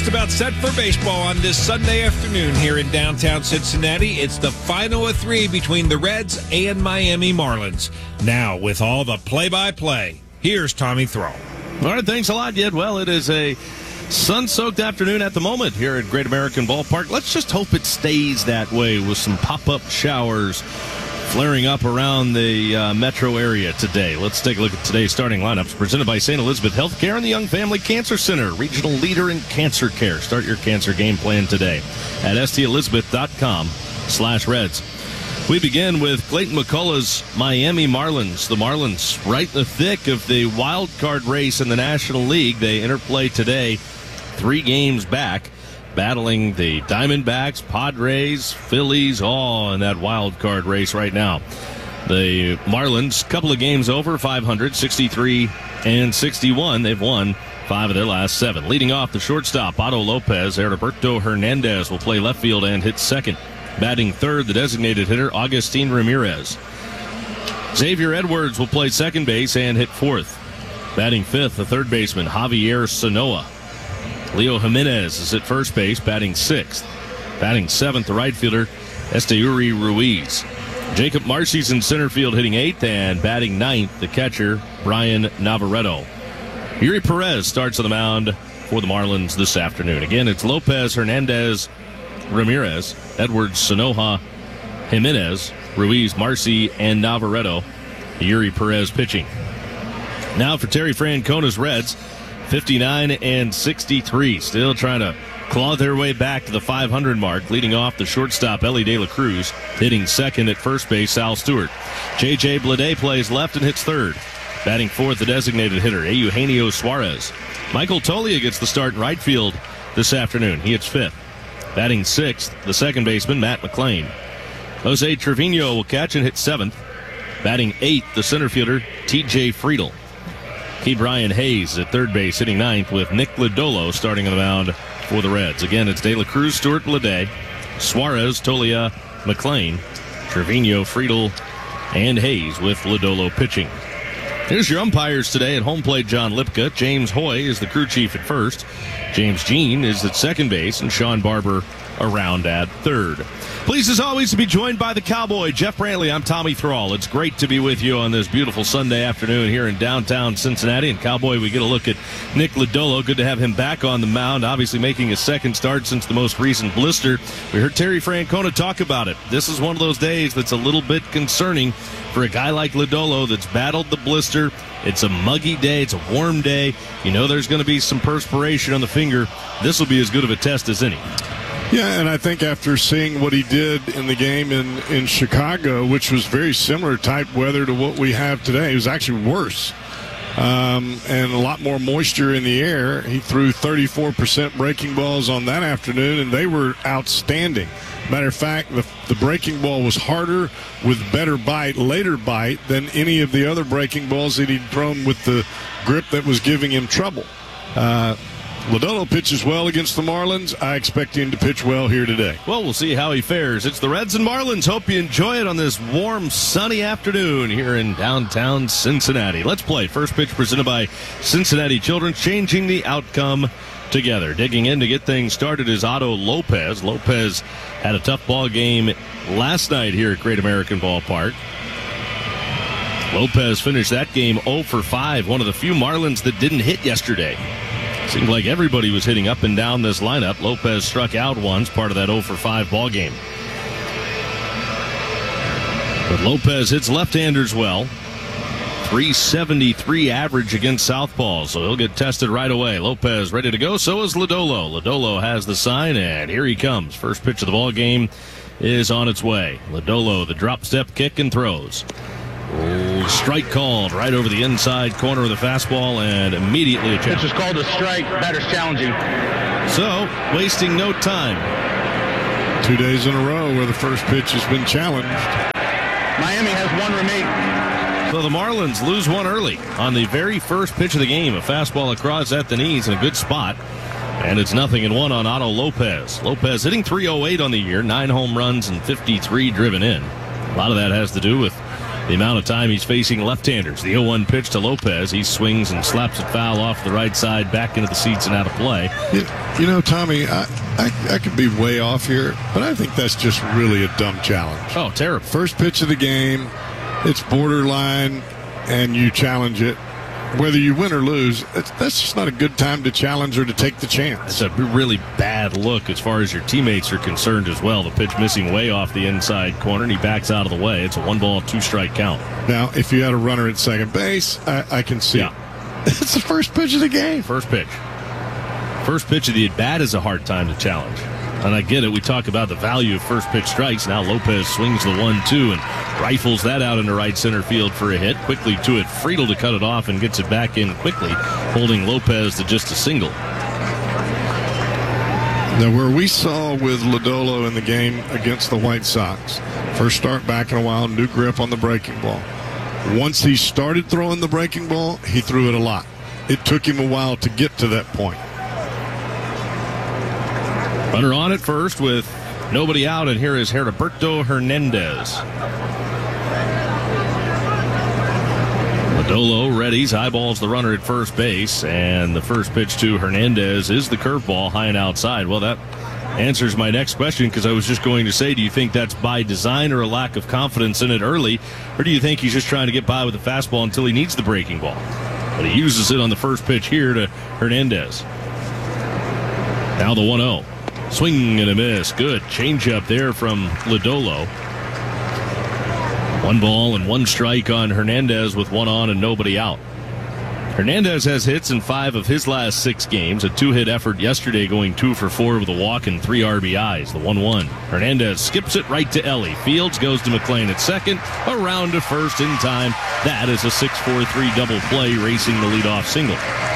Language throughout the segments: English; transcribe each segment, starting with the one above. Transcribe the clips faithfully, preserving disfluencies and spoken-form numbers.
About set for baseball on this Sunday afternoon here in downtown Cincinnati. It's the final of three between the Reds and Miami Marlins. Now, with all the play-by-play, here's Tommy Thrall. All right, thanks a lot, Yed. Well, it is a sun-soaked afternoon at the moment here at Great American Ballpark. Let's just hope it stays that way with some pop-up showers flaring up around the uh, metro area today. Let's take a look at today's starting lineups. Presented by Saint Elizabeth Healthcare and the Young Family Cancer Center, regional leader in cancer care. Start your cancer game plan today at stelizabeth.com slash Reds. We begin with Clayton McCullough's Miami Marlins. The Marlins right in the thick of the wild card race in the National League. They interplay today, three games back, battling the Diamondbacks, Padres, Phillies, all in that wild card race right now. The Marlins, couple of games over, five hundred, sixty-three and sixty-one. They've won five of their last seven. Leading off the shortstop, Otto Lopez. Heriberto Hernandez will play left field and hit second. Batting third, the designated hitter, Agustin Ramirez. Xavier Edwards will play second base and hit fourth. Batting fifth, the third baseman, Javier Sanoa. Leo Jimenez is at first base, batting sixth. Batting seventh, the right fielder, Esteury Ruiz. Jacob Marcy's in center field, hitting eighth, and batting ninth, the catcher, Brian Navarreto. Yuri Perez starts on the mound for the Marlins this afternoon. Again, it's Lopez, Hernandez, Ramirez, Edwards, Sanoja, Jimenez, Ruiz, Marcy, and Navarreto. Yuri Perez pitching. Now for Terry Francona's Reds. fifty-nine and sixty-three, still trying to claw their way back to the five hundred mark. Leading off the shortstop, Ellie De La Cruz, hitting second at first base, Sal Stewart. J J Bleday plays left and hits third. Batting fourth, the designated hitter, Eugenio Suarez. Michael Tolia gets the start in right field this afternoon. He hits fifth. Batting sixth, the second baseman, Matt McLean. Jose Trevino will catch and hit seventh. Batting eighth, the center fielder, T J Friedel. Key Brian Hayes at third base, hitting ninth, with Nick Lodolo starting on the mound for the Reds. Again, it's De La Cruz, Stewart, Bleday, Suarez, Tolia, McLean, Trevino, Friedel, and Hayes with Lodolo pitching. Here's your umpires today. At home plate, John Lipka. James Hoy is the crew chief at first. James Jean is at second base, and Sean Barber around at third. Pleased as always to be joined by the Cowboy, Jeff Brantley. I'm Tommy Thrall. It's great to be with you on this beautiful Sunday afternoon here in downtown Cincinnati. And Cowboy, we get a look at Nick Lodolo. Good to have him back on the mound, obviously making his second start since the most recent blister. We heard Terry Francona talk about it. This is one of those days that's a little bit concerning for a guy like Lodolo that's battled the blister. It's a muggy day. It's a warm day. You know there's going to be some perspiration on the finger. This will be as good of a test as any. Yeah, and I think after seeing what he did in the game in, in Chicago, which was very similar type weather to what we have today, it was actually worse. Um, and a lot more moisture in the air. He threw thirty-four percent breaking balls on that afternoon, and they were outstanding. Matter of fact, the, the breaking ball was harder with better bite, later bite, than any of the other breaking balls that he'd thrown with the grip that was giving him trouble. Uh, Lodolo pitches well against the Marlins. I expect him to pitch well here today. Well, we'll see how he fares. It's the Reds and Marlins. Hope you enjoy it on this warm, sunny afternoon here in downtown Cincinnati. Let's play. First pitch presented by Cincinnati Children's, changing the outcome together. Digging in to get things started is Otto Lopez. Lopez had a tough ball game last night here at Great American Ballpark. Lopez finished that game oh for five, one of the few Marlins that didn't hit yesterday. Seemed like everybody was hitting up and down this lineup. Lopez struck out once, part of that oh for five ball game. But Lopez hits left-handers well. three seventy-three average against southpaws, so he'll get tested right away. Lopez ready to go, so is Lodolo. Lodolo has the sign, and here he comes. First pitch of the ball game is on its way. Lodolo, the drop-step kick and throws. Oh, strike called right over the inside corner of the fastball, and immediately a challenge. Pitch is called a strike. Batter's challenging. So, wasting no time. Two days in a row where the first pitch has been challenged. Miami has one remaining. So the Marlins lose one early on the very first pitch of the game. A fastball across at the knees in a good spot. And it's nothing and one on Otto Lopez. Lopez hitting three oh eight on the year, nine home runs and fifty-three driven in. A lot of that has to do with the amount of time he's facing left-handers. The oh one pitch to Lopez. He swings and slaps it foul off the right side, back into the seats and out of play. You, you know, Tommy, I, I, I could be way off here, but I think that's just really a dumb challenge. Oh, terrible. First pitch of the game, it's borderline, and you challenge it. Whether you win or lose, that's just not a good time to challenge or to take the chance. It's a really bad look as far as your teammates are concerned as well. The pitch missing way off the inside corner, and he backs out of the way. It's a one-ball, two-strike count. Now, if you had a runner at second base, I, I can see yeah. it. It's the first pitch of the game. First pitch. First pitch of the at-bat is a hard time to challenge. And I get it. We talk about the value of first pitch strikes. Now Lopez swings the one two and rifles that out into right center field for a hit. Quickly to it, Friedel to cut it off and gets it back in quickly, holding Lopez to just a single. Now, where we saw with Lodolo in the game against the White Sox, first start back in a while, new grip on the breaking ball. Once he started throwing the breaking ball, he threw it a lot. It took him a while to get to that point. Runner on at first with nobody out, and here is Heriberto Hernandez. Lodolo readies, eyeballs the runner at first base, and the first pitch to Hernandez is the curveball high and outside. Well, that answers my next question, because I was just going to say, do you think that's by design or a lack of confidence in it early, or do you think he's just trying to get by with the fastball until he needs the breaking ball? But he uses it on the first pitch here to Hernandez. Now the one oh. Swing and a miss. Good changeup there from Lodolo. One ball and one strike on Hernandez with one on and nobody out. Hernandez has hits in five of his last six games. A two-hit effort yesterday, going two for four with a walk and three R B Is. The one one. Hernandez skips it right to Ellie. Fields goes to McLean at second. Around to first in time. That is a six four three double play, racing the leadoff single.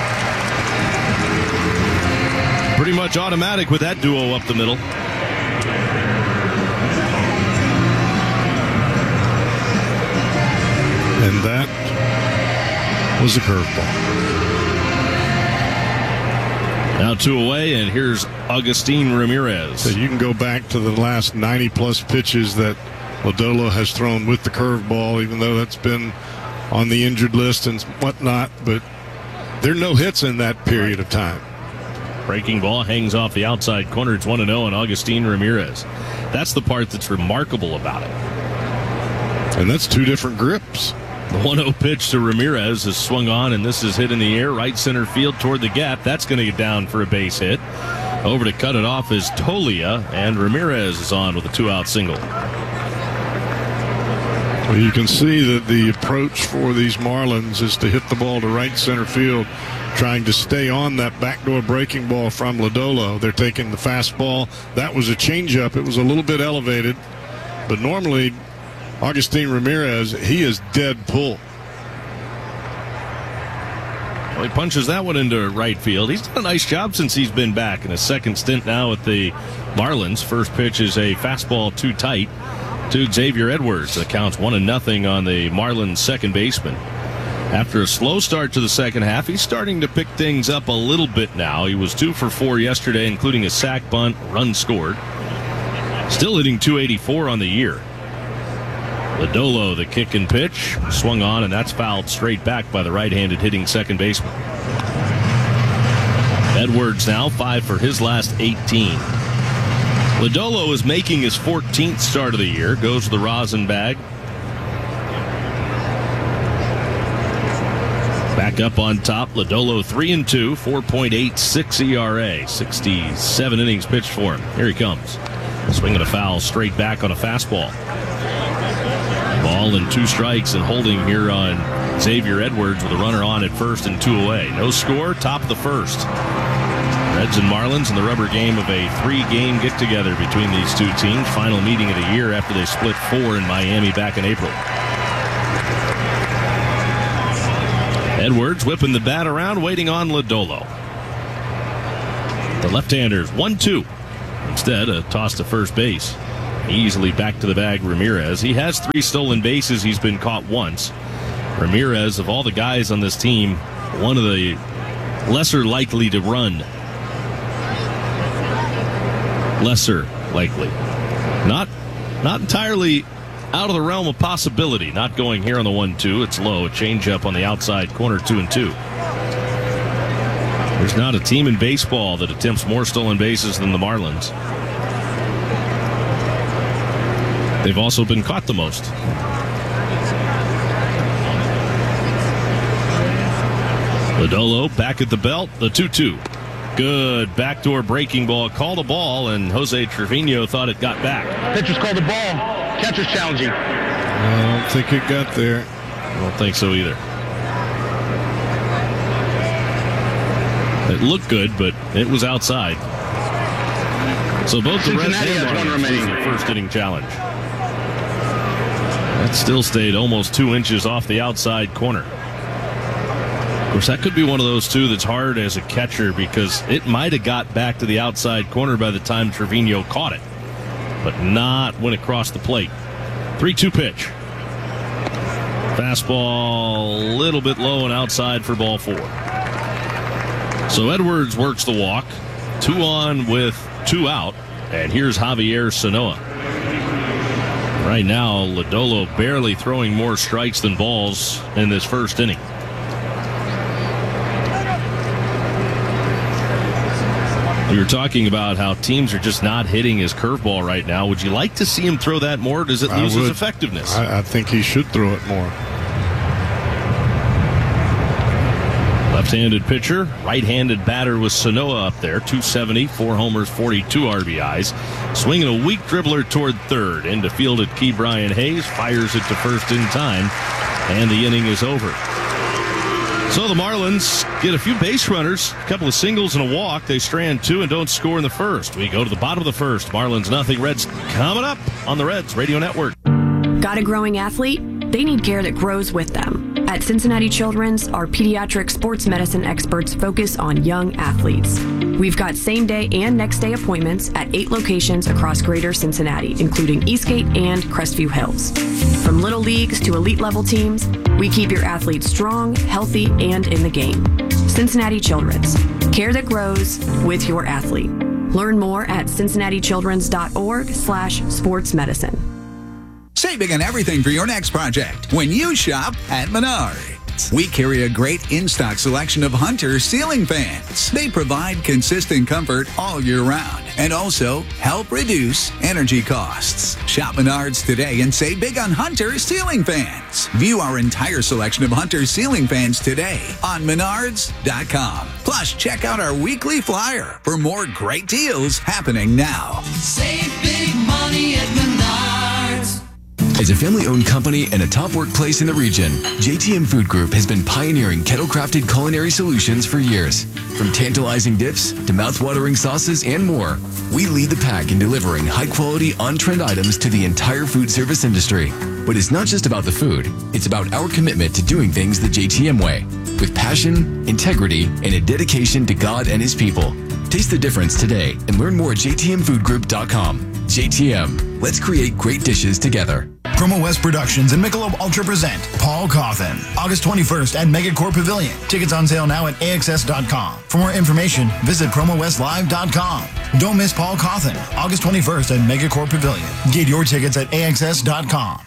Pretty much automatic with that duo up the middle. And that was a curveball. Now two away, and here's Agustin Ramirez. So you can go back to the last ninety plus pitches that Lodolo has thrown with the curveball, even though that's been on the injured list and whatnot, but there are no hits in that period of time. Breaking ball hangs off the outside corner. It's one and oh on Agustin Ramirez. That's the part that's remarkable about it. And that's two different grips. The one oh pitch to Ramirez is swung on, and this is hit in the air, right center field toward the gap. That's going to get down for a base hit. Over to cut it off is Tolia, and Ramirez is on with a two-out single. Well, you can see that the approach for these Marlins is to hit the ball to right center field, trying to stay on that backdoor breaking ball from Lodolo. They're taking the fastball. That was a changeup. It was a little bit elevated, but normally Agustin Ramirez, he is dead pull. Well, he punches that one into right field. He's done a nice job since he's been back in his second stint now with the Marlins. First pitch is a fastball too tight to Xavier Edwards. That counts one and nothing on the Marlins second baseman. After a slow start to the second half, he's starting to pick things up a little bit now. He was two for four yesterday, including a sac bunt, run scored. Still hitting two eighty-four on the year. Lodolo, the kick and pitch, swung on, and that's fouled straight back by the right-handed hitting second baseman. Edwards now five for his last eighteen. Lodolo is making his fourteenth start of the year. Goes to the rosin bag. Back up on top, Lodolo three and two, four point eight six E R A, sixty-seven innings pitched for him. Here he comes. Swinging a foul straight back on a fastball. Ball and two strikes and holding here on Xavier Edwards with a runner on at first and two away. No score, top of the first. Reds and Marlins in the rubber game of a three-game get-together between these two teams. Final meeting of the year after they split four in Miami back in April. Edwards whipping the bat around, waiting on Lodolo. The left-handers, one two. Instead, a toss to first base. Easily back to the bag, Ramirez. He has three stolen bases. He's been caught once. Ramirez, of all the guys on this team, one of the lesser likely to run. Lesser likely. Not, not entirely out of the realm of possibility. Not going here on the one two. It's low. A changeup on the outside corner, two and two. There's not a team in baseball that attempts more stolen bases than the Marlins. They've also been caught the most. Lodolo back at the belt, the two two. Good backdoor breaking ball. Called a ball, and Jose Trevino thought it got back. Pitcher's called the ball. Catcher's challenging. I don't think it got there. I don't think so either. It looked good, but it was outside. So both the Reds Cincinnati and has one Marlins remaining. lose their first inning challenge. That still stayed almost two inches off the outside corner. Of course, that could be one of those two that's hard as a catcher because it might have got back to the outside corner by the time Trevino caught it, but not when it crossed the plate. three two pitch. Fastball a little bit low and outside for ball four. So Edwards works the walk. Two on with two out. And here's Javier Sanoa. Right now, Lodolo barely throwing more strikes than balls in this first inning. We were talking about how teams are just not hitting his curveball right now. Would you like to see him throw that more? Or does it lose its effectiveness? I, I think he should throw it more. Left-handed pitcher, right-handed batter with Sanoa up there. two seventy, four homers, forty-two R B Is. Swinging a weak dribbler toward third. Into field at Key Brian Hayes. Fires it to first in time. And the inning is over. So the Marlins get a few base runners, a couple of singles and a walk. They strand two and don't score in the first. We go to the bottom of the first. Marlins nothing. Reds coming up on the Reds Radio Network. Got a growing athlete? They need care that grows with them. At Cincinnati Children's, our pediatric sports medicine experts focus on young athletes. We've got same-day and next-day appointments at eight locations across greater Cincinnati, including Eastgate and Crestview Hills. From little leagues to elite-level teams, we keep your athletes strong, healthy, and in the game. Cincinnati Children's. Care that grows with your athlete. Learn more at cincinnatichildrens.org slash sports medicine. Save big on everything for your next project when you shop at Menards. We carry a great in-stock selection of Hunter ceiling fans. They provide consistent comfort all year round and also help reduce energy costs. Shop Menards today and save big on Hunter ceiling fans. View our entire selection of Hunter ceiling fans today on menards dot com. Plus, check out our weekly flyer for more great deals happening now. Save big money at Menards. As a family-owned company and a top workplace in the region, J T M Food Group has been pioneering kettle-crafted culinary solutions for years. From tantalizing dips to mouth-watering sauces and more, we lead the pack in delivering high-quality, on-trend items to the entire food service industry. But it's not just about the food. It's about our commitment to doing things the J T M way, with passion, integrity, and a dedication to God and His people. Taste the difference today and learn more at j t m food group dot com. J T M, let's create great dishes together. Promo West Productions and Michelob Ultra present Paul Cauthen, August twenty-first at Megacorp Pavilion. Tickets on sale now at a x s dot com. For more information, visit promo west live dot com. Don't miss Paul Cauthen, August twenty-first at Megacorp Pavilion. Get your tickets at a x s dot com.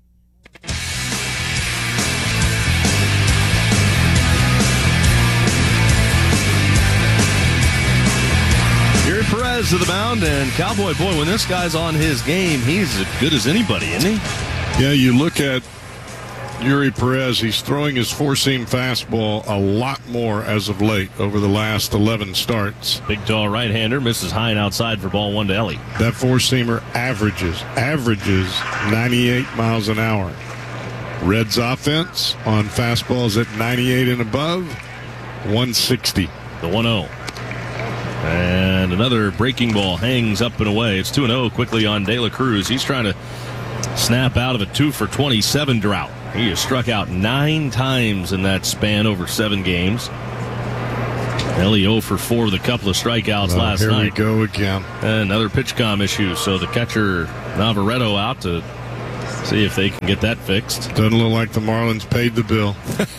Perez to the mound, and Cowboy, boy, when this guy's on his game, he's as good as anybody, isn't he? Yeah, you look at Yuri Perez, he's throwing his four-seam fastball a lot more as of late over the last eleven starts. Big, tall right-hander misses high and outside for ball one to Ellie. That four-seamer averages, averages ninety-eight miles an hour. Reds offense on fastballs at ninety-eight and above, one sixty. The one oh. And another breaking ball hangs up and away. It's two and oh quickly on De La Cruz. He's trying to snap out of a two for twenty-seven drought. He has struck out nine times in that span over seven games. Ellie oh for four with a couple of strikeouts well, last here night. Here we go again. And another pitch comm issue. So the catcher, Navarreto, out to see if they can get that fixed. Doesn't look like the Marlins paid the bill.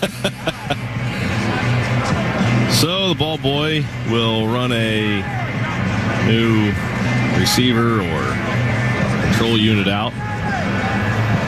So the ball boy will run a new receiver or control unit out.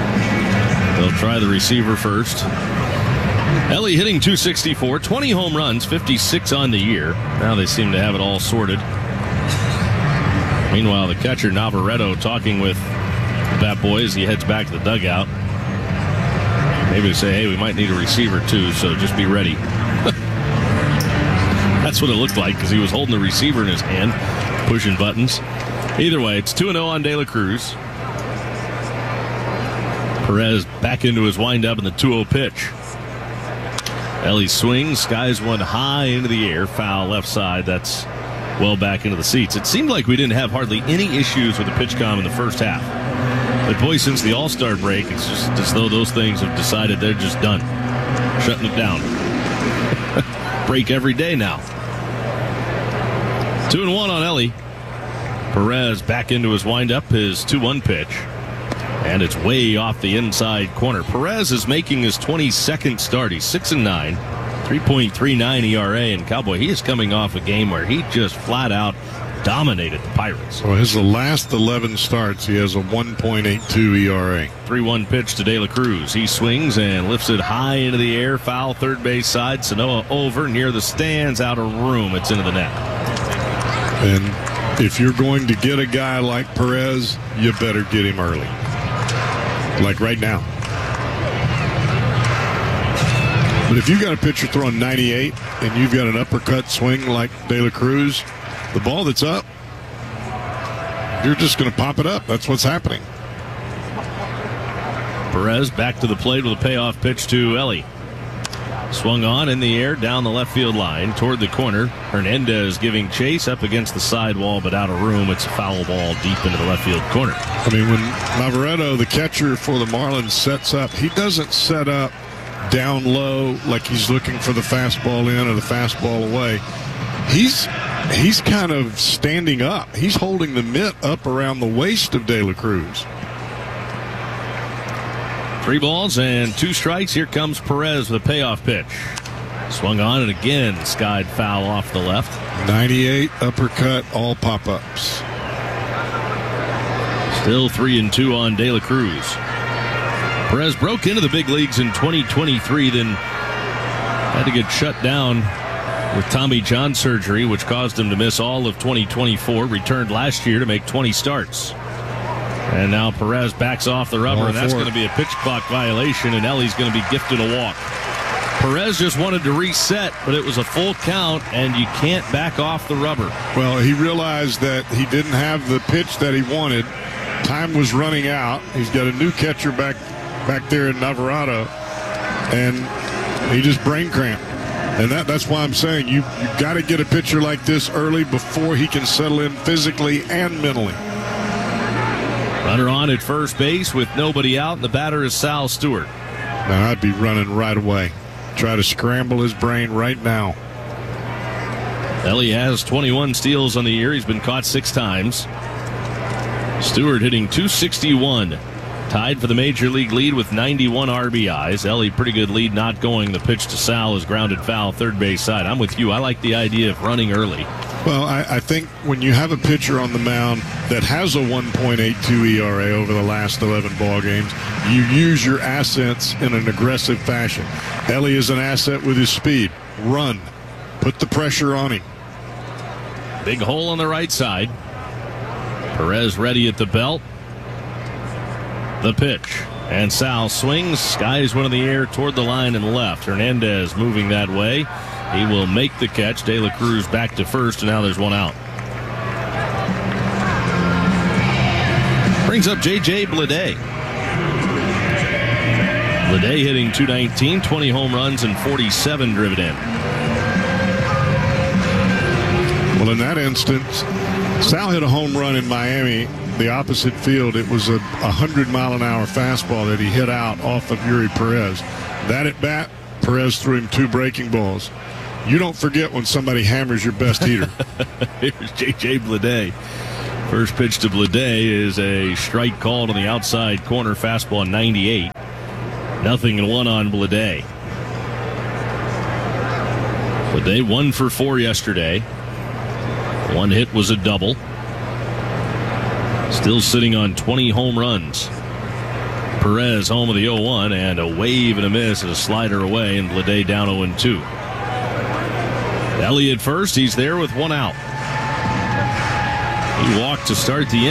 They'll try the receiver first. Ellie hitting two sixty-four, twenty home runs, fifty-six on the year. Now they seem to have it all sorted. Meanwhile, the catcher, Navarreto, talking with the Bat Boy as he heads back to the dugout. Maybe to say, hey, we might need a receiver too, so just be ready. That's what it looked like because he was holding the receiver in his hand, pushing buttons. Either way, it's two and oh on De La Cruz. Perez back into his windup in the two oh pitch. Ellie swings, skies one high into the air, foul left side. That's well back into the seats. It seemed like we didn't have hardly any issues with the pitch comm in the first half. But boy, since the All-Star break, it's just as though those things have decided they're just done. Shutting it down. Break every day now. Two and one on Ellie. Perez back into his windup, his two one pitch. And it's way off the inside corner. Perez is making his twenty-second start. He's six and nine, three point three nine E R A. And Cowboy, he is coming off a game where he just flat out dominated the Pirates. Well, his last eleven starts, he has a one point eight two E R A. three one pitch to De La Cruz. He swings and lifts it high into the air. Foul third base side. Sanoa over near the stands, out of room. It's into the net. And if you're going to get a guy like Perez, you better get him early. Like right now. But if you've got a pitcher throwing ninety-eight and you've got an uppercut swing like De La Cruz, the ball that's up, you're just going to pop it up. That's what's happening. Perez back to the plate with a payoff pitch to Ellie. Swung on in the air down the left field line toward the corner. Hernandez giving chase up against the sidewall, but out of room. It's a foul ball deep into the left field corner. I mean, when Navarreto, the catcher for the Marlins, sets up, he doesn't set up down low like he's looking for the fastball in or the fastball away. He's he's kind of standing up. He's holding the mitt up around the waist of De La Cruz. Three balls and two strikes. Here comes Perez with a payoff pitch. Swung on and again skied foul off the left. ninety-eight uppercut, all pop-ups. Still three and two on De La Cruz. Perez broke into the big leagues in twenty twenty-three, then had to get shut down with Tommy John surgery, which caused him to miss all of twenty twenty-four. Returned last year to make twenty starts. And now Perez backs off the rubber, and that's going to be a pitch clock violation, and Ellie's going to be gifted a walk. Perez just wanted to reset, but it was a full count, and you can't back off the rubber. Well, he realized that he didn't have the pitch that he wanted. Time was running out. He's got a new catcher back back there in Navarreto, and he just brain cramped. And that, that's why I'm saying you, you got to get a pitcher like this early before he can settle in physically and mentally. Runner on at first base with nobody out, and the batter is Sal Stewart. Now, I'd be running right away. Try to scramble his brain right now. Ellie has twenty-one steals on the year. He's been caught six times. Stewart hitting two sixty-one. Tied for the major league lead with ninety-one R B Is. Ellie, pretty good lead not going. The pitch to Sal is grounded foul, third base side. I'm with you. I like the idea of running early. Well, I, I think when you have a pitcher on the mound that has a one point eight two E R A over the last eleven ball games, you use your assets in an aggressive fashion. Ellie is an asset with his speed. Run. Put the pressure on him. Big hole on the right side. Perez ready at the belt. The pitch. And Sal swings, skies one in the air toward the line and left. Hernandez moving that way. He will make the catch. De La Cruz back to first, and now there's one out. Brings up J J Bleday. Bleday hitting two nineteen, twenty home runs and forty-seven driven in. Well, in that instance, Sal hit a home run in Miami, the opposite field. It was a one hundred mile an hour fastball that he hit out off of Yuri Perez. That at bat, Perez threw him two breaking balls. You don't forget when somebody hammers your best hitter. Here's J J Bleday. First pitch to Bleday is a strike called on the outside corner, fastball ninety-eight. Nothing and one on Bleday. Bleday one for four yesterday. One hit was a double. Still sitting on twenty home runs. Perez home of the oh one, and a wave and a miss and a slider away, and Bleday down oh and two. Elliott first. He's there with one out. He walked to start the inning.